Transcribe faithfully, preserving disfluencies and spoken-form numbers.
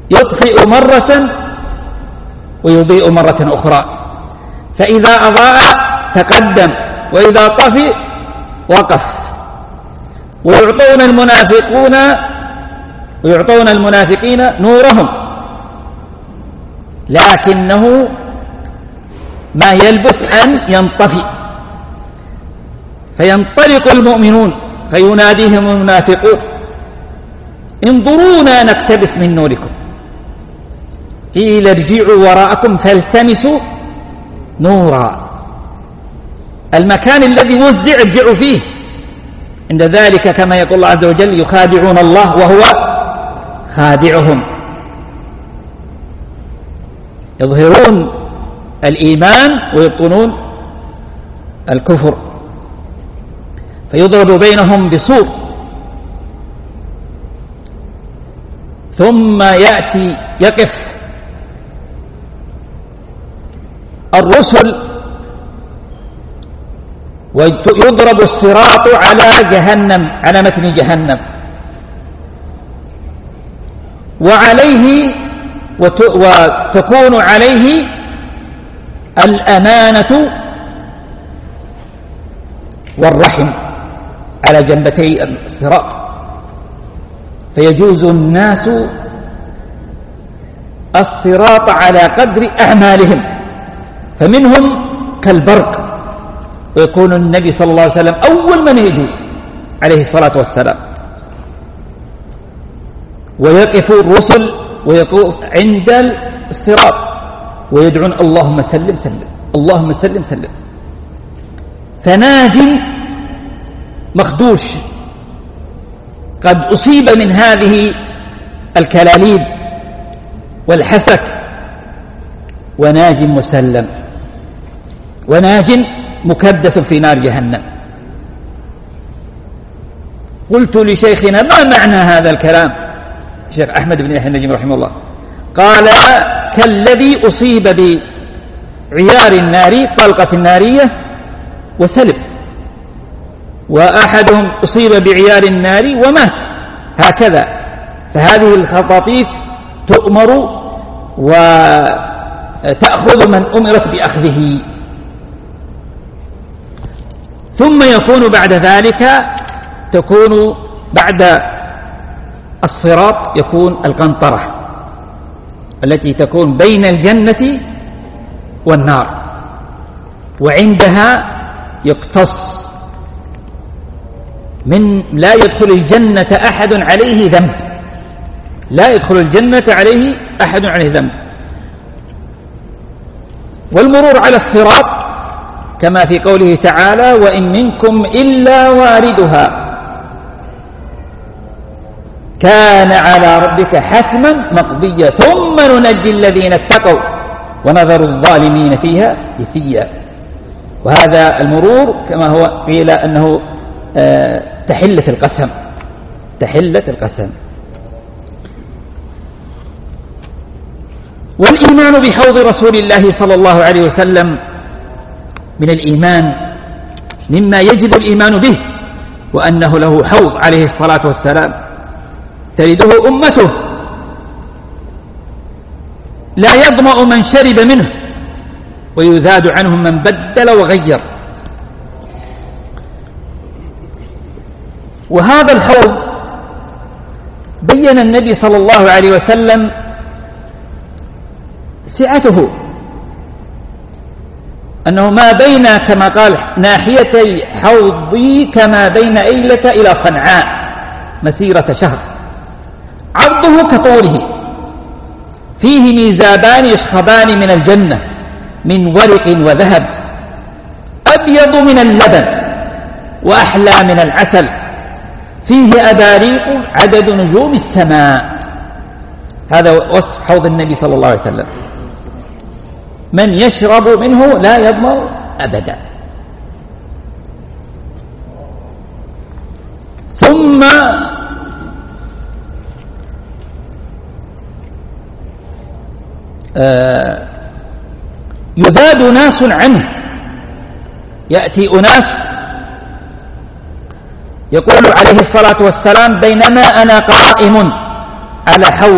يطفئ مرة ويضيء مرة أخرى، فإذا أضاء تقدم وإذا طفئ وقف. ويعطون المنافقون ويعطون المنافقين نورهم، لكنه ما يلبث أن ينطفئ، فينطلق المؤمنون فيناديهم المنافقون انظرونا نقتبس من نوركم، قيل ارجعوا وراءكم فالتمسوا نورا. المكان الذي وزع ارجعوا فيه. عند ذلك كما يقول الله عز وجل يخادعون الله وهو خادعهم. يظهرون الإيمان ويبطنون الكفر، فيضرب بينهم بسور، ثم يأتي يقف الرسل ويضرب الصراط على جهنم، على متن جهنم، وعليه وتكون عليه الأمانة والرحم على جنبتي الصراط، فيجوز الناس الصراط على قدر أعمالهم، فمنهم كالبرق، ويكون النبي صلى الله عليه وسلم أول من يجوز عليه الصلاة والسلام، ويقف الرسل ويقف عند الصراط ويدعون اللهم سلم سلم اللهم سلم سلم. فناج مخدوش قد أصيب من هذه الكلاليب والحسك، وناج مسلم، وناج مكدس في نار جهنم. قلت لشيخنا ما معنى هذا الكلام الشيخ أحمد بن يحيى النجمي رحمه الله؟ قال كالذي أصيب بعيار النار طلقة نارية وسلب، وأحدهم أصيب بعيار النار ومات، هكذا. فهذه الخطاطيف تؤمر وتأخذ من أمرت بأخذه. ثم يكون بعد ذلك تكون بعد الصراط يكون القنطرة التي تكون بين الجنة والنار، وعندها يقتص من لا يدخل الجنة أحد عليه ذنب، لا يدخل الجنة عليه أحد عليه ذنب. والمرور على الصراط كما في قوله تعالى وإن منكم إلا واردها كان على ربك حتما مقضيا ثم ننجي الذين اتقوا ونذر الظالمين فيها جثيا. وهذا المرور كما هو قيل أنه آه تحلة القسم، تحلة القسم. والإيمان بحوض رسول الله صلى الله عليه وسلم من الإيمان مما يجب الإيمان به، وأنه له حوض عليه الصلاة والسلام ترده أمته لا يظمأ من شرب منه ويزاد عنهم من بدل وغير. وهذا الحوض بين النبي صلى الله عليه وسلم سعته، أنه ما بين كما قال ناحيتي حوضي كما بين أيلة إلى صنعاء مسيرة شهر، عرضه كطوله، فيه ميزابان يشخبان من الجنة من ورق وذهب أبيض من اللبن وأحلى من العسل، فيه أباريق عدد نجوم السماء. هذا وصف حوض النبي صلى الله عليه وسلم، من يشرب منه لا يظمأ أبدا. ثم آه يذاد ناس عنه، يأتي أناس يقول عليه الصلاة والسلام بينما أنا قائم على حوض